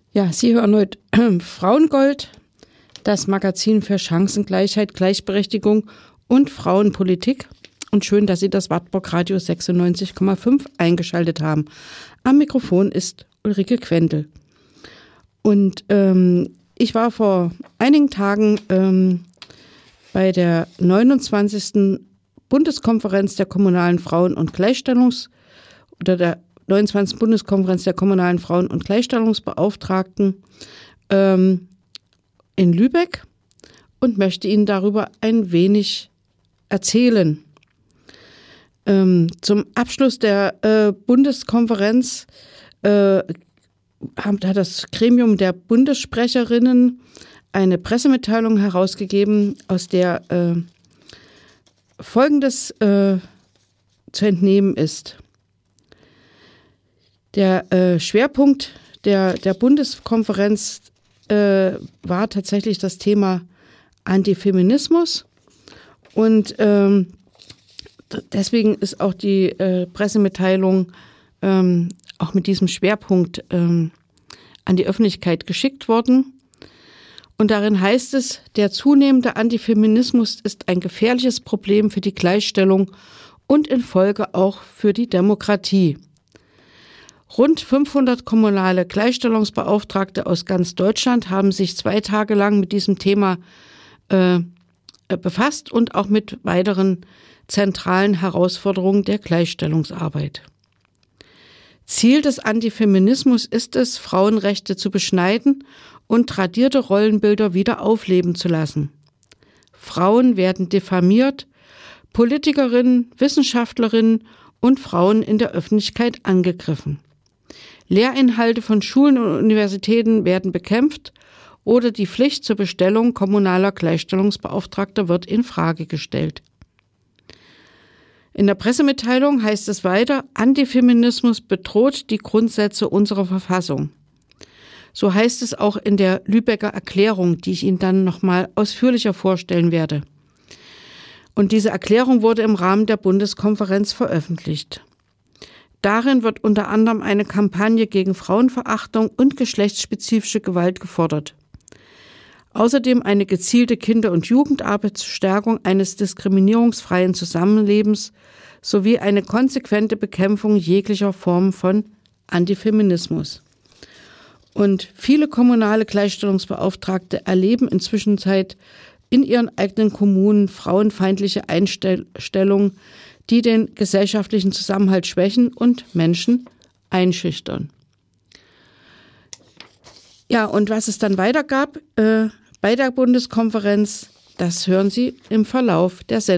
Ja, Sie hören heute Frauengold, das Magazin für Chancengleichheit, Gleichberechtigung und Frauenpolitik. Und schön, dass Sie das Wartburg Radio 96,5 eingeschaltet haben. Am Mikrofon ist Ulrike Quendel. Und ich war vor einigen Tagen bei der 29. Bundeskonferenz der kommunalen Frauen- und der 29. Bundeskonferenz der kommunalen Frauen- und Gleichstellungsbeauftragten in Lübeck und möchte Ihnen darüber ein wenig erzählen. Zum Abschluss der Bundeskonferenz hat das Gremium der Bundessprecherinnen eine Pressemitteilung herausgegeben, aus der Folgendes zu entnehmen ist. Der Schwerpunkt der Bundeskonferenz war tatsächlich das Thema Antifeminismus und deswegen ist auch die Pressemitteilung auch mit diesem Schwerpunkt an die Öffentlichkeit geschickt worden. Und darin heißt es, der zunehmende Antifeminismus ist ein gefährliches Problem für die Gleichstellung und in Folge auch für die Demokratie. Rund 500 kommunale Gleichstellungsbeauftragte aus ganz Deutschland haben sich 2 Tage lang mit diesem Thema befasst und auch mit weiteren zentralen Herausforderungen der Gleichstellungsarbeit. Ziel des Antifeminismus ist es, Frauenrechte zu beschneiden und tradierte Rollenbilder wieder aufleben zu lassen. Frauen werden diffamiert, Politikerinnen, Wissenschaftlerinnen und Frauen in der Öffentlichkeit angegriffen. Lehrinhalte von Schulen und Universitäten werden bekämpft oder die Pflicht zur Bestellung kommunaler Gleichstellungsbeauftragter wird in Frage gestellt. In der Pressemitteilung heißt es weiter, Antifeminismus bedroht die Grundsätze unserer Verfassung. So heißt es auch in der Lübecker Erklärung, die ich Ihnen dann nochmal ausführlicher vorstellen werde. Und diese Erklärung wurde im Rahmen der Bundeskonferenz veröffentlicht. Darin wird unter anderem eine Kampagne gegen Frauenverachtung und geschlechtsspezifische Gewalt gefordert. Außerdem eine gezielte Kinder- und Jugendarbeit zur Stärkung eines diskriminierungsfreien Zusammenlebens sowie eine konsequente Bekämpfung jeglicher Formen von Antifeminismus. Und viele kommunale Gleichstellungsbeauftragte erleben inzwischen in ihren eigenen Kommunen frauenfeindliche Einstellungen, die den gesellschaftlichen Zusammenhalt schwächen und Menschen einschüchtern. Ja, und was es dann weiter gab bei der Bundeskonferenz, das hören Sie im Verlauf der Sendung.